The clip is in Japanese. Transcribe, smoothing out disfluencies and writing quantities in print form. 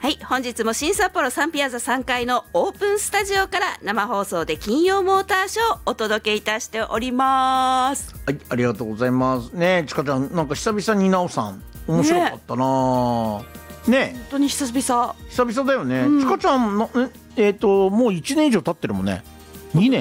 はい、本日も新札幌サンピアザ3階のオープンスタジオから生放送で金曜モーターショーをお届けいたしております。 はい、ありがとうございますね。ちかちゃん、なんか久々になおさん面白かったなね。 本当に久々 だよね。ちかちゃんのもう1年以上経ってるもんね。2年